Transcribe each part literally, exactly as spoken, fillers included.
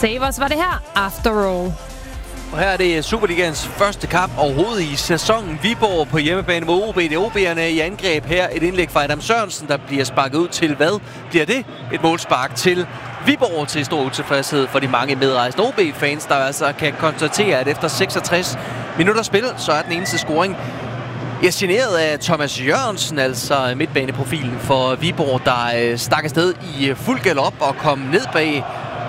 Savers var det her, After All. Og her er det Superligaens første kamp overhovedet i sæsonen. Viborg på hjemmebane mod O B. Det er O B'erne i angreb her. Et indlæg fra Adam Sørensen, der bliver sparket ud til hvad? Bliver det et målspark til Viborg til stor utilfredshed for de mange medrejsende O B-fans, der altså kan konstatere, at efter seksogtres minutter spil, så er den eneste scoring Jeg er generet af Thomas Jørgensen, altså midtbaneprofilen for Viborg, der stak afsted i fuld galop og kom ned bag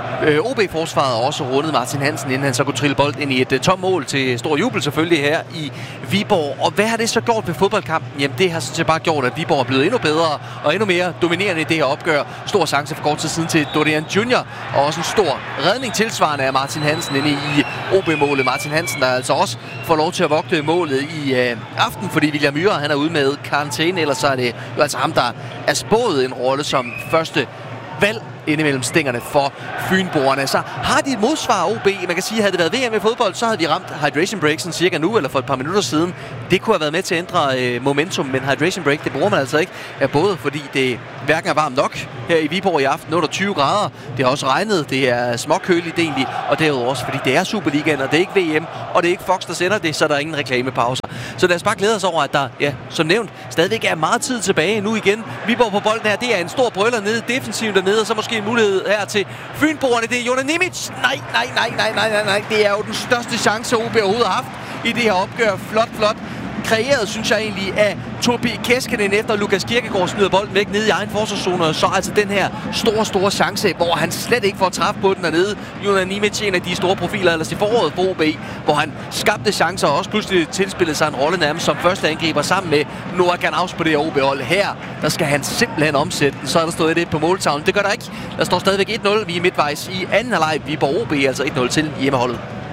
O B-forsvaret, også rundet Martin Hansen, inden han så kunne trille bold ind i et tom mål til stor jubel selvfølgelig her i Viborg. Og hvad har det så gjort ved fodboldkampen? Jamen det har sådan set bare gjort, at Viborg er blevet endnu bedre og endnu mere dominerende i det her opgør. Stor chance for kort tid siden til Dorian Junior, og også en stor redning tilsvarende af Martin Hansen inde i O B-målet. Martin Hansen, der altså også får lov til at vogte målet i øh, aften, fordi William Myhre, han er ude med karantæne, ellers så er det jo altså ham, der er spået en rolle som første valg indimellem stængerne for fynboerne. Så har de et modsvar O B. Man kan sige, at havde det været V M i fodbold, så havde de ramt hydration breaksen cirka nu, eller for et par minutter siden. Det kunne have været med til at ændre øh, momentum, men hydration break, det bruger man altså ikke. Ja, både fordi det hverken er varmt nok her i Viborg i aften, under tyve grader. Det har også regnet, det er småkøligt egentlig, og derudover også, fordi det er Superligaen, og det er ikke V M, og det er ikke Fox, der sender det, så der er ingen reklamepauser. Så lad os bare glæde os over, at der, ja, som nævnt, stadigvæk er meget tid tilbage nu igen. Viborg på bolden her, det er en stor brøller nede, defensivt dernede, og så måske en mulighed her til fynboerne. Det er Jonas Nimic. Nej, nej, nej, nej, nej, nej, nej. Det er jo den største chance, O B overhovedet har haft i det her opgør. Flot, flot. Kreeret, synes jeg egentlig, af Tobi Keskinen, efter Lukas Kirkegaard smider bolden væk nede i egen forsvarszone. Så altså den her store, store chance, hvor han slet ikke får træf på den dernede. Jonas Nimic, en af de store profiler ellers i foråret for O B, hvor han skabte chancer og også pludselig tilspillede sig en rolle nærmest som første angriber sammen med Noah Ganaus på det her O B-hold. Her, der skal han simpelthen omsætte den. Så er der stået et på måltavlen. Det gør der ikke. Der står stadigvæk et nul. Vi er midtvejs i anden halvleg. Viborg O B, altså et nul til hjemmeholdet.